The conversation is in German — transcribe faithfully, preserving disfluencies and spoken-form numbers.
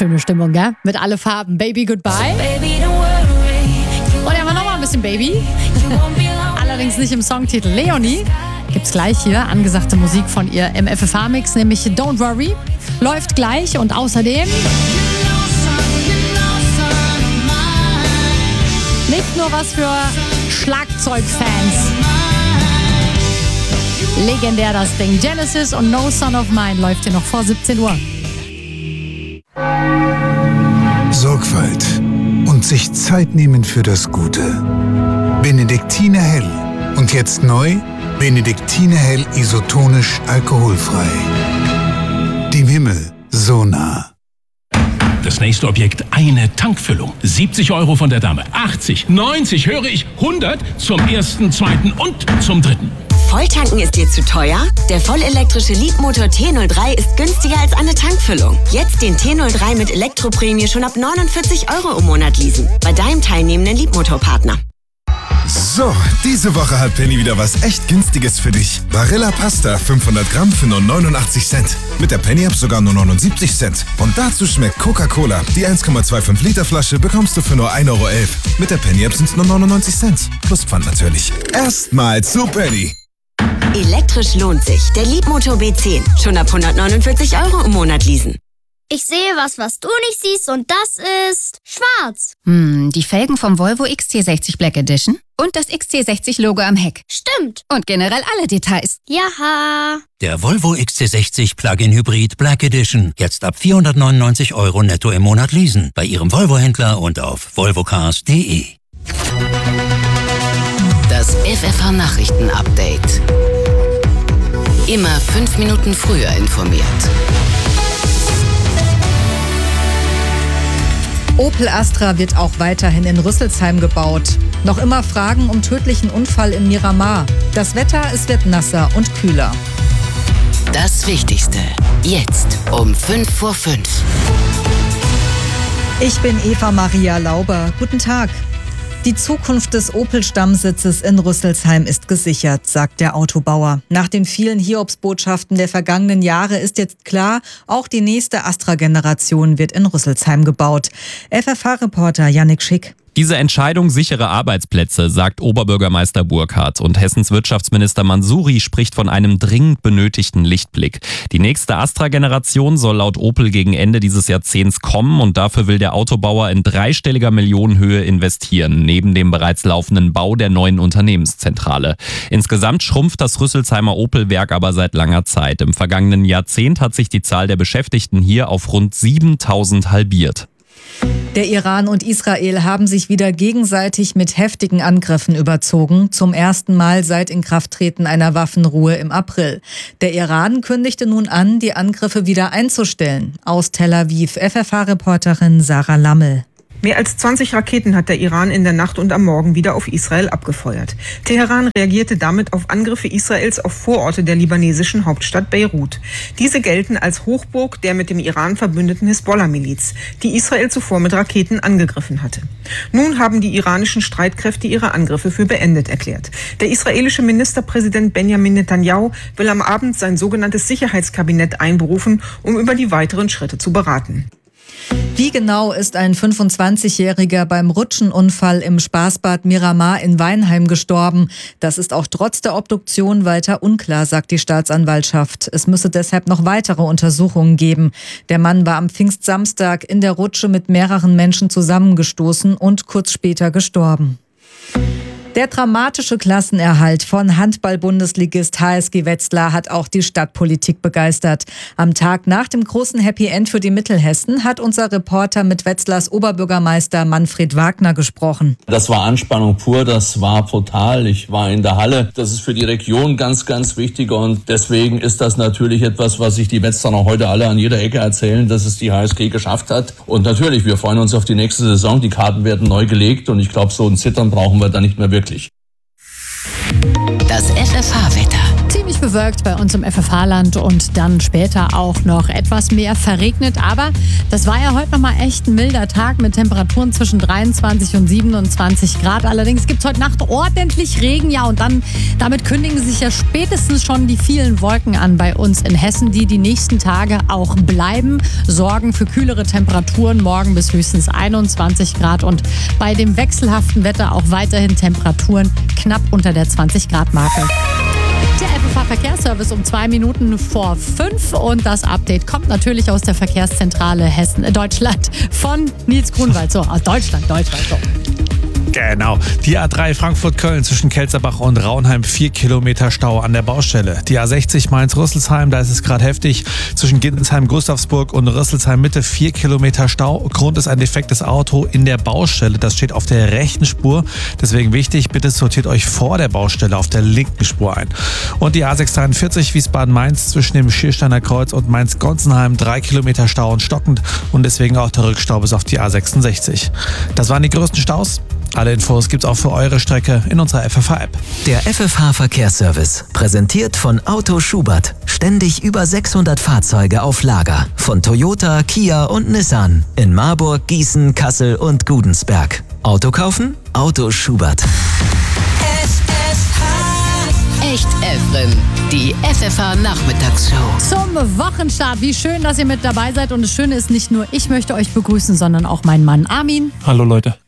schöne Stimmung, gell? Mit alle Farben. Baby, goodbye. Und ja, noch mal ein bisschen Baby. Allerdings nicht im Songtitel. Leonie gibt's gleich hier. Angesagte Musik von ihr im F F H-Mix, nämlich Don't Worry. Läuft gleich und außerdem nicht nur was für Schlagzeugfans. Legendär das Ding. Genesis und No Son of Mine läuft hier noch vor siebzehn Uhr. Sorgfalt und sich Zeit nehmen für das Gute. Benediktiner Hell. Und jetzt neu, Benediktiner Hell isotonisch alkoholfrei. Dem Himmel so nah. Das nächste Objekt, eine Tankfüllung. siebzig Euro von der Dame. achtzig, neunzig, höre ich, hundert zum ersten, zweiten und zum dritten. Volltanken ist dir zu teuer? Der vollelektrische Leapmotor T null drei ist günstiger als eine Tankfüllung. Jetzt den T null drei mit Elektroprämie schon ab neunundvierzig Euro im Monat leasen. Bei deinem teilnehmenden Leapmotor-Partner. So, diese Woche hat Penny wieder was echt Günstiges für dich. Barilla Pasta fünfhundert Gramm für nur neunundachtzig Cent. Mit der Penny-App sogar nur neunundsiebzig Cent. Und dazu schmeckt Coca-Cola. Die eins Komma fünfundzwanzig Liter Flasche bekommst du für nur ein Euro elf. Mit der Penny-App sind es nur neunundneunzig Cent. Plus Pfand natürlich. Erstmal zu Penny. Elektrisch lohnt sich. Der Leapmotor B zehn. Schon ab hundertneunundvierzig Euro im Monat leasen. Ich sehe was, was du nicht siehst, und das ist schwarz. Hm, die Felgen vom Volvo X C sechzig Black Edition und das X C sechzig Logo am Heck. Stimmt. Und generell alle Details. Jaha. Der Volvo X C sechzig Plug-in Hybrid Black Edition. Jetzt ab vierhundertneunundneunzig Euro netto im Monat leasen. Bei Ihrem Volvo-Händler und auf volvocars punkt de. Das F F H-Nachrichten-Update. Immer fünf Minuten früher informiert. Opel Astra wird auch weiterhin in Rüsselsheim gebaut. Noch immer Fragen um tödlichen Unfall in Miramar. Das Wetter, es wird nasser und kühler. Das Wichtigste, jetzt um fünf vor fünf. Ich bin Eva Maria Lauber. Guten Tag. Die Zukunft des Opel-Stammsitzes in Rüsselsheim ist gesichert, sagt der Autobauer. Nach den vielen Hiobsbotschaften der vergangenen Jahre ist jetzt klar, auch die nächste Astra-Generation wird in Rüsselsheim gebaut. F F H-Reporter Yannick Schick. Diese Entscheidung sichere Arbeitsplätze, sagt Oberbürgermeister Burkhardt. Und Hessens Wirtschaftsminister Mansouri spricht von einem dringend benötigten Lichtblick. Die nächste Astra-Generation soll laut Opel gegen Ende dieses Jahrzehnts kommen. Und dafür will der Autobauer in dreistelliger Millionenhöhe investieren, neben dem bereits laufenden Bau der neuen Unternehmenszentrale. Insgesamt schrumpft das Rüsselsheimer Opel-Werk aber seit langer Zeit. Im vergangenen Jahrzehnt hat sich die Zahl der Beschäftigten hier auf rund siebentausend halbiert. Der Iran und Israel haben sich wieder gegenseitig mit heftigen Angriffen überzogen, zum ersten Mal seit Inkrafttreten einer Waffenruhe im April. Der Iran kündigte nun an, die Angriffe wieder einzustellen. Aus Tel Aviv, F F H-Reporterin Sarah Lammel. Mehr als zwanzig Raketen hat der Iran in der Nacht und am Morgen wieder auf Israel abgefeuert. Teheran reagierte damit auf Angriffe Israels auf Vororte der libanesischen Hauptstadt Beirut. Diese gelten als Hochburg der mit dem Iran verbündeten Hisbollah-Miliz, die Israel zuvor mit Raketen angegriffen hatte. Nun haben die iranischen Streitkräfte ihre Angriffe für beendet erklärt. Der israelische Ministerpräsident Benjamin Netanyahu will am Abend sein sogenanntes Sicherheitskabinett einberufen, um über die weiteren Schritte zu beraten. Wie genau ist ein fünfundzwanzigjähriger beim Rutschenunfall im Spaßbad Miramar in Weinheim gestorben? Das ist auch trotz der Obduktion weiter unklar, sagt die Staatsanwaltschaft. Es müsse deshalb noch weitere Untersuchungen geben. Der Mann war am Pfingstsamstag in der Rutsche mit mehreren Menschen zusammengestoßen und kurz später gestorben. Der dramatische Klassenerhalt von Handball-Bundesligist H S G Wetzlar hat auch die Stadtpolitik begeistert. Am Tag nach dem großen Happy End für die Mittelhessen hat unser Reporter mit Wetzlars Oberbürgermeister Manfred Wagner gesprochen. Das war Anspannung pur, das war brutal. Ich war in der Halle. Das ist für die Region ganz, ganz wichtig und deswegen ist das natürlich etwas, was sich die Wetzlarer heute alle an jeder Ecke erzählen, dass es die H S G geschafft hat. Und natürlich, wir freuen uns auf die nächste Saison. Die Karten werden neu gelegt und ich glaube, so ein Zittern brauchen wir da nicht mehr wirklich. Das F F H-Wetter. Ziemlich bewölkt. bewölkt bei uns im F F H-Land und dann später auch noch etwas mehr verregnet. Aber das war ja heute nochmal echt ein milder Tag mit Temperaturen zwischen dreiundzwanzig und siebenundzwanzig Grad. Allerdings gibt es heute Nacht ordentlich Regen. Ja, und dann damit kündigen sich ja spätestens schon die vielen Wolken an bei uns in Hessen, die die nächsten Tage auch bleiben. Sorgen für kühlere Temperaturen, morgen bis höchstens einundzwanzig Grad und bei dem wechselhaften Wetter auch weiterhin Temperaturen knapp unter der zwanzig Grad Marke. Der F F H-Verkehrsservice um zwei Minuten vor fünf und das Update kommt natürlich aus der Verkehrszentrale Hessen, äh Deutschland von Nils Grunwald. So, aus Deutschland, Deutschland, so. Genau. Die A drei Frankfurt-Köln zwischen Kelzerbach und Raunheim, vier Kilometer Stau an der Baustelle. Die A sechzig Mainz-Rüsselsheim, da ist es gerade heftig. Zwischen Gittelsheim-Gustavsburg und Rüsselsheim-Mitte, vier Kilometer Stau. Grund ist ein defektes Auto in der Baustelle. Das steht auf der rechten Spur. Deswegen wichtig, bitte sortiert euch vor der Baustelle auf der linken Spur ein. Und die A sechs dreiundvierzig Wiesbaden-Mainz zwischen dem Schiersteiner Kreuz und Mainz-Gonzenheim, drei Kilometer Stau und stockend. Und deswegen auch der Rückstau bis auf die A sechsundsechzig. Das waren die größten Staus. Alle Infos gibt's auch für eure Strecke in unserer F F H-App. Der F F H-Verkehrsservice, präsentiert von Auto Schubert. Ständig über sechshundert Fahrzeuge auf Lager. Von Toyota, Kia und Nissan. In Marburg, Gießen, Kassel und Gudensberg. Auto kaufen? Auto Schubert. Echt Evren, die F F H-Nachmittagsshow. Zum Wochenstart. Wie schön, dass ihr mit dabei seid. Und das Schöne ist, nicht nur ich möchte euch begrüßen, sondern auch mein Mann Armin. Hallo Leute.